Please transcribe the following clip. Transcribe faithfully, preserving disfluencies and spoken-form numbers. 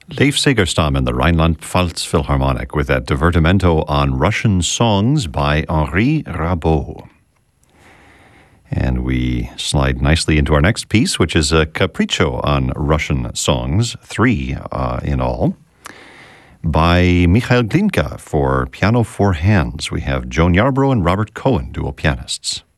Leif Segerstam and the Rhineland-Pfalz Philharmonic with that divertimento on Russian songs by Henri Rabaud. And we slide nicely into our next piece, which is a capriccio on Russian songs, three uh, in all, by Mikhail Glinka for piano four hands. We have Joan Yarbrough and Robert Cohen, dual pianists.